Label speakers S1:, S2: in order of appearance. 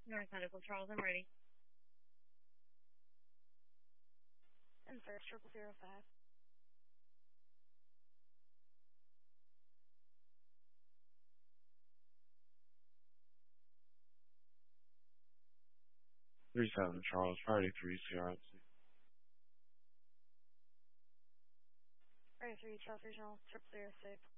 S1: North Medical, Charles, I'm ready.
S2: And first, 0005.
S3: 37 Charles, Friday 3 CRC.
S2: Friday 3, Charles Regional, 0006.